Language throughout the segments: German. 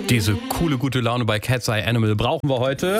Diese coole, gute Laune bei Cat's Eye Animal brauchen wir heute,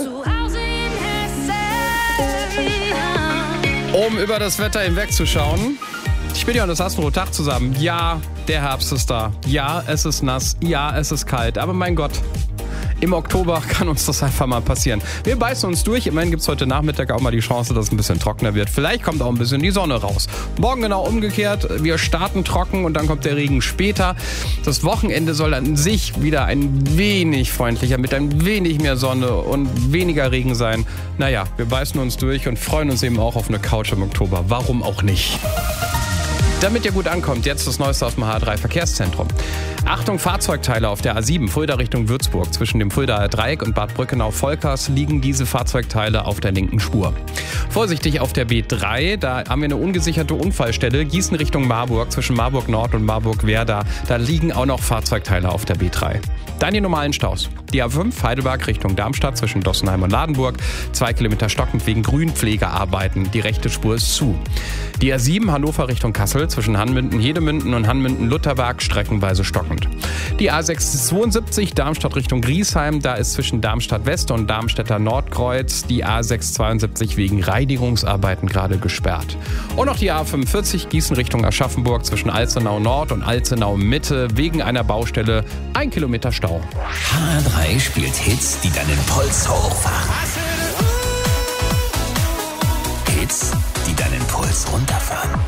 um über das Wetter hinwegzuschauen. Ich bin ja und das Astro-Tag zusammen. Ja, der Herbst ist da. Ja, es ist nass. Ja, es ist kalt. Aber mein Gott, im Oktober kann uns das einfach mal passieren. Wir beißen uns durch. Immerhin gibt es heute Nachmittag auch mal die Chance, dass es ein bisschen trockener wird. Vielleicht kommt auch ein bisschen die Sonne raus. Morgen genau umgekehrt. Wir starten trocken und dann kommt der Regen später. Das Wochenende soll an sich wieder ein wenig freundlicher, mit ein wenig mehr Sonne und weniger Regen sein. Naja, wir beißen uns durch und freuen uns eben auch auf eine Couch im Oktober. Warum auch nicht? Damit ihr gut ankommt, jetzt das Neueste aus dem H3 Verkehrszentrum. Achtung, Fahrzeugteile auf der A7, Fulda Richtung Würzburg. Zwischen dem Fuldaer Dreieck und Bad Brückenau-Volkers liegen diese Fahrzeugteile auf der linken Spur. Vorsichtig auf der B3, da haben wir eine ungesicherte Unfallstelle. Gießen Richtung Marburg, zwischen Marburg Nord und Marburg Werder. Da liegen auch noch Fahrzeugteile auf der B3. Dann die normalen Staus. Die A5 Heidelberg Richtung Darmstadt zwischen Dossenheim und Ladenburg. 2 Kilometer stockend wegen Grünpflegearbeiten. Die rechte Spur ist zu. Die A7 Hannover Richtung Kassel zwischen Hanmünden-Hedemünden und Hanmünden-Lutherberg streckenweise stockend. Die A672 Darmstadt Richtung Griesheim. Da ist zwischen Darmstadt West und Darmstädter Nordkreuz die A672 wegen Reinigungsarbeiten gerade gesperrt. Und noch die A45 Gießen Richtung Aschaffenburg zwischen Alzenau Nord und Alzenau Mitte wegen einer Baustelle 1 Kilometer Stau. H3 spielt Hits, die deinen Puls hochfahren. Hits, die deinen Puls runterfahren.